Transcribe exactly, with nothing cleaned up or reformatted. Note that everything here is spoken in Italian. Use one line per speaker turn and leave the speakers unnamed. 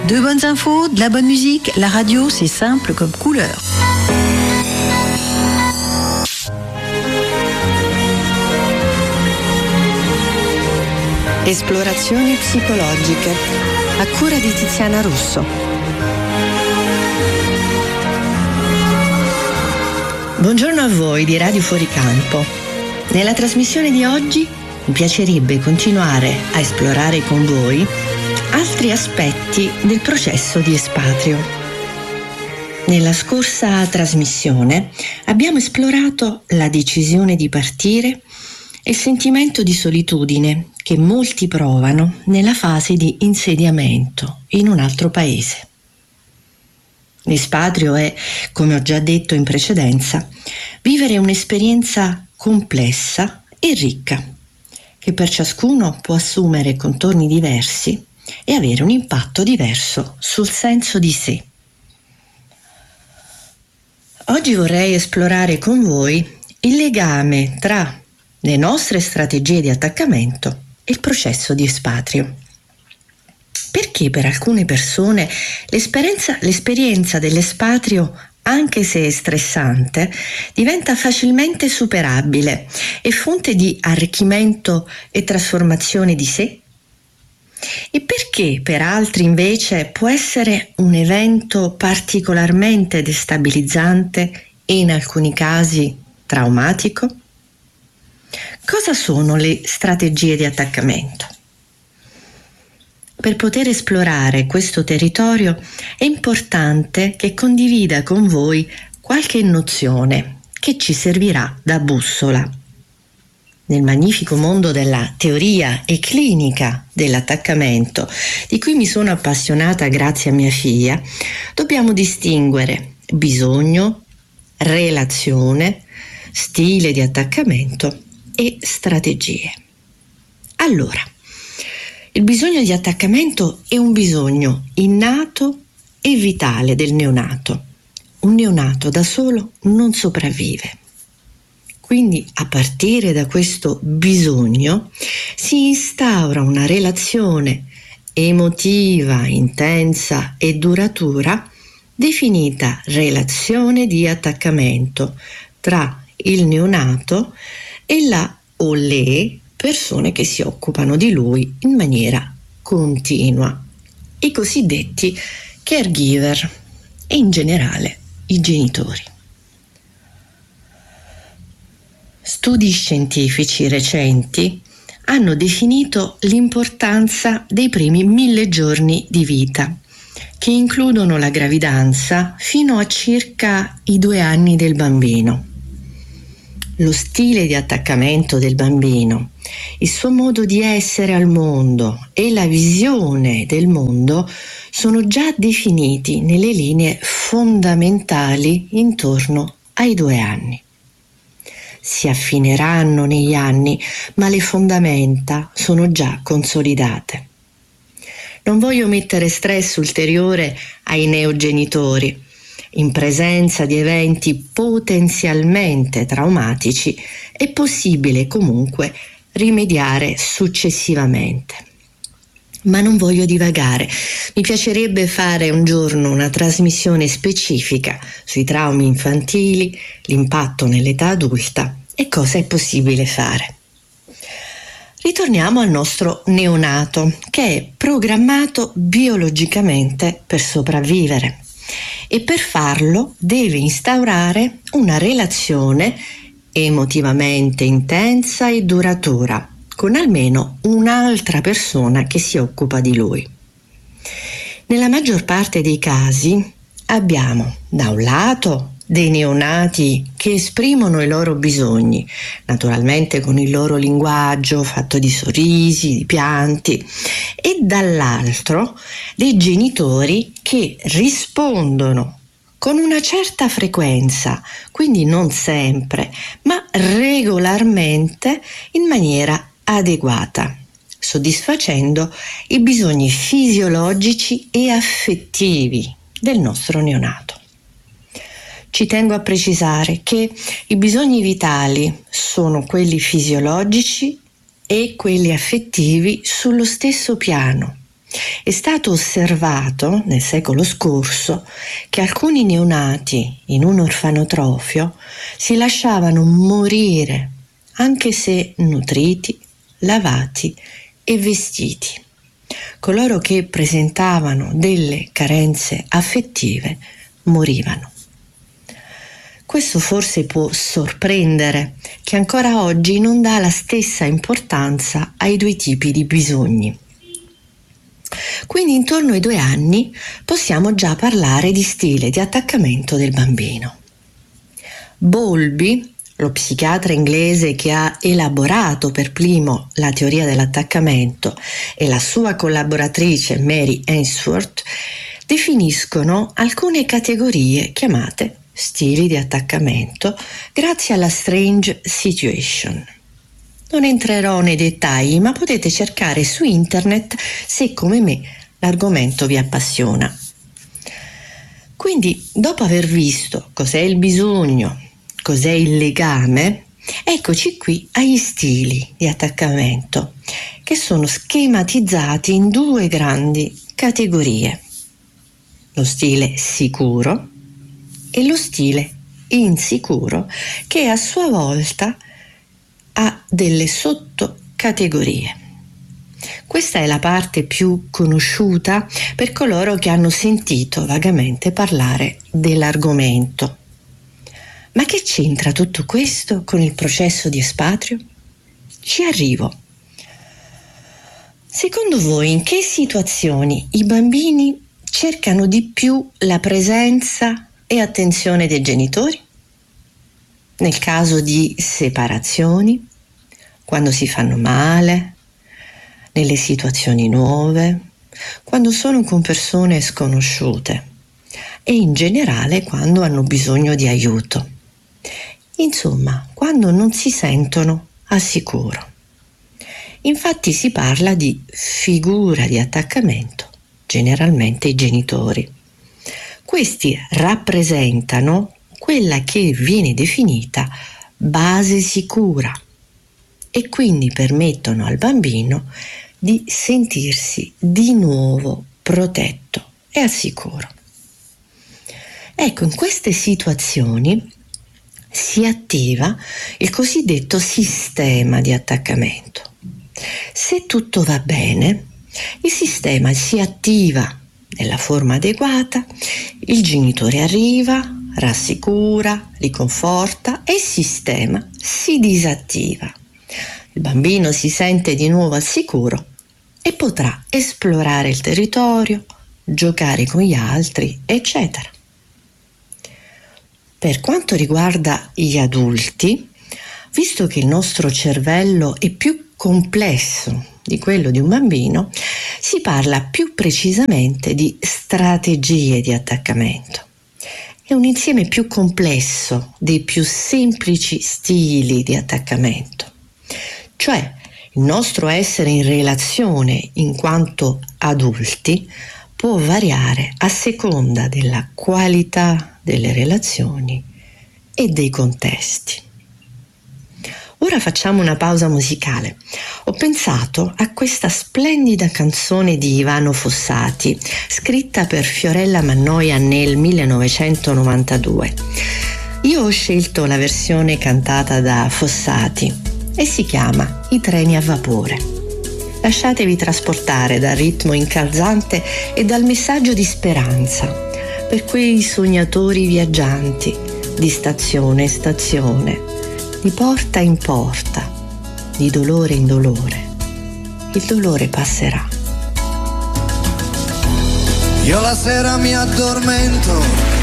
De bonnes infos, de la bonne musique, la radio, c'est simple comme couleur.
Esplorazioni psicologiche, a cura di Tiziana Russo. Buongiorno a voi di Radio Fuoricampo. Nella trasmissione di oggi mi piacerebbe continuare a esplorare con voi altri aspetti del processo di espatrio. Nella scorsa trasmissione abbiamo esplorato la decisione di partire e il sentimento di solitudine che molti provano nella fase di insediamento in un altro paese. L'espatrio è, come ho già detto in precedenza, vivere un'esperienza complessa e ricca, che per ciascuno può assumere contorni diversi e avere un impatto diverso sul senso di sé. Oggi vorrei esplorare con voi il legame tra le nostre strategie di attaccamento e il processo di espatrio. Perché per alcune persone l'esperienza, l'esperienza dell'espatrio, anche se stressante, diventa facilmente superabile e fonte di arricchimento e trasformazione di sé? E perché per altri invece può essere un evento particolarmente destabilizzante e in alcuni casi traumatico? Cosa sono le strategie di attaccamento? Per poter esplorare questo territorio è importante che condivida con voi qualche nozione che ci servirà da bussola. Nel magnifico mondo della teoria e clinica dell'attaccamento, di cui mi sono appassionata grazie a mia figlia, dobbiamo distinguere bisogno, relazione, stile di attaccamento e strategie. Allora, il bisogno di attaccamento è un bisogno innato e vitale del neonato. Un neonato da solo non sopravvive. Quindi, a partire da questo bisogno, si instaura una relazione emotiva, intensa e duratura, definita relazione di attaccamento tra il neonato e la o le persone che si occupano di lui in maniera continua, i cosiddetti caregiver e in generale i genitori. Studi scientifici recenti hanno definito l'importanza dei primi mille giorni di vita, che includono la gravidanza fino a circa i due anni del bambino. Lo stile di attaccamento del bambino, il suo modo di essere al mondo e la visione del mondo sono già definiti nelle linee fondamentali intorno ai due anni. Si affineranno negli anni, ma le fondamenta sono già consolidate. Non voglio mettere stress ulteriore ai neogenitori. In presenza di eventi potenzialmente traumatici è possibile comunque rimediare successivamente. Ma non voglio divagare. Mi piacerebbe fare un giorno una trasmissione specifica sui traumi infantili, l'impatto nell'età adulta e cosa è possibile fare. Ritorniamo al nostro neonato, che è programmato biologicamente per sopravvivere. E per farlo deve instaurare una relazione emotivamente intensa e duratura con almeno un'altra persona che si occupa di lui. Nella maggior parte dei casi abbiamo da un lato dei neonati che esprimono i loro bisogni, naturalmente con il loro linguaggio fatto di sorrisi, di pianti, e dall'altro dei genitori che rispondono con una certa frequenza, quindi non sempre, ma regolarmente in maniera adeguata, soddisfacendo i bisogni fisiologici e affettivi del nostro neonato. Ci tengo a precisare che i bisogni vitali sono quelli fisiologici e quelli affettivi sullo stesso piano È stato osservato nel secolo scorso che alcuni neonati in un orfanotrofio si lasciavano morire anche se nutriti, lavati e vestiti. Coloro che presentavano delle carenze affettive morivano. Questo forse può sorprendere, che ancora oggi non dà la stessa importanza ai due tipi di bisogni. Quindi intorno ai due anni possiamo già parlare di stile di attaccamento del bambino. Bowlby, lo psichiatra inglese che ha elaborato per primo la teoria dell'attaccamento, e la sua collaboratrice Mary Ainsworth definiscono alcune categorie chiamate stili di attaccamento grazie alla Strange Situation. Non entrerò nei dettagli, ma potete cercare su internet se, come me, l'argomento vi appassiona. Quindi, dopo aver visto cos'è il bisogno, cos'è il legame, eccoci qui agli stili di attaccamento, che sono schematizzati in due grandi categorie: lo stile sicuro e lo stile insicuro, che a sua volta ha delle sottocategorie. Questa è la parte più conosciuta per coloro che hanno sentito vagamente parlare dell'argomento. Ma che c'entra tutto questo con il processo di espatrio? Ci arrivo. Secondo voi, in che situazioni i bambini cercano di più la presenza e attenzione dei genitori? Nel caso di separazioni, quando si fanno male, nelle situazioni nuove, quando sono con persone sconosciute e in generale quando hanno bisogno di aiuto. Insomma, quando non si sentono al sicuro. Infatti si parla di figura di attaccamento, generalmente i genitori. Questi rappresentano quella che viene definita base sicura e quindi permettono al bambino di sentirsi di nuovo protetto e al sicuro. Ecco, in queste situazioni si attiva il cosiddetto sistema di attaccamento. Se tutto va bene, il sistema si attiva nella forma adeguata, il genitore arriva, rassicura, riconforta e il sistema si disattiva. Il bambino si sente di nuovo al sicuro e potrà esplorare il territorio, giocare con gli altri, eccetera. Per quanto riguarda gli adulti, visto che il nostro cervello è più complesso di quello di un bambino, si parla più precisamente di strategie di attaccamento. È un insieme più complesso dei più semplici stili di attaccamento. Cioè, il nostro essere in relazione in quanto adulti può variare a seconda della qualità delle relazioni e dei contesti. Ora facciamo una pausa musicale. Ho pensato a questa splendida canzone di Ivano Fossati, scritta per Fiorella Mannoia nel millenovecentonovantadue. Io ho scelto la versione cantata da Fossati e si chiama I treni a vapore. Lasciatevi trasportare dal ritmo incalzante e dal messaggio di speranza per quei sognatori viaggianti di stazione in stazione, di porta in porta, di dolore in dolore. Il dolore passerà.
Io la sera mi addormento